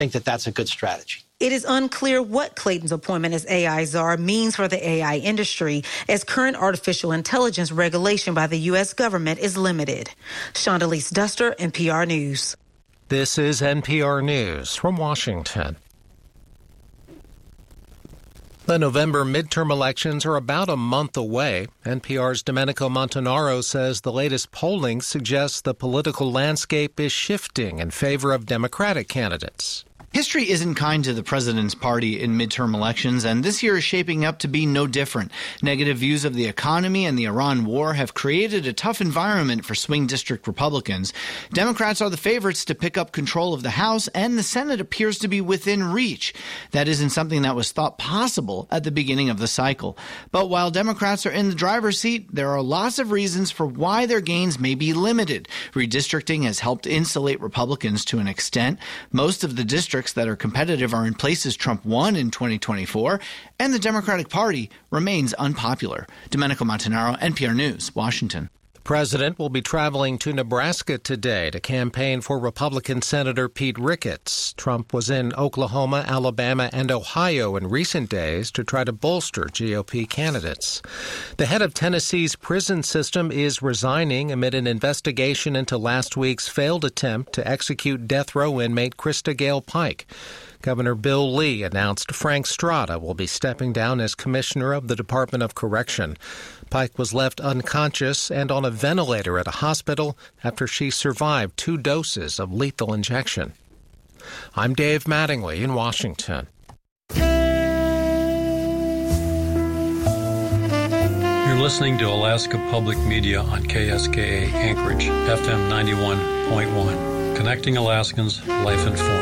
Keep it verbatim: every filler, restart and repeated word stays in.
think that that's a good strategy. It is unclear what Clayton's appointment as A I czar means for the A I industry, as current artificial intelligence regulation by the U S government is limited. Shondalise Duster, N P R News. This is N P R News from Washington. The November midterm elections are about a month away. N P R's Domenico Montanaro says the latest polling suggests the political landscape is shifting in favor of Democratic candidates. History isn't kind to the president's party in midterm elections, and this year is shaping up to be no different. Negative views of the economy and the Iran war have created a tough environment for swing district Republicans. Democrats are the favorites to pick up control of the House, and the Senate appears to be within reach. That isn't something that was thought possible at the beginning of the cycle. But while Democrats are in the driver's seat, there are lots of reasons for why their gains may be limited. Redistricting has helped insulate Republicans to an extent. Most of the districts that are competitive are in places Trump won in twenty twenty-four, and the Democratic Party remains unpopular. Domenico Montanaro, N P R News, Washington. The president will be traveling to Nebraska today to campaign for Republican Senator Pete Ricketts. Trump was in Oklahoma, Alabama, and Ohio in recent days to try to bolster G O P candidates. The head of Tennessee's prison system is resigning amid an investigation into last week's failed attempt to execute death row inmate Krista Gale Pike. Governor Bill Lee announced Frank Strada will be stepping down as commissioner of the Department of Correction. Pike was left unconscious and on a ventilator at a hospital after she survived two doses of lethal injection. I'm Dave Mattingly in Washington. You're listening to Alaska Public Media on K S K A Anchorage, F M ninety-one point one. Connecting Alaskans, life informed.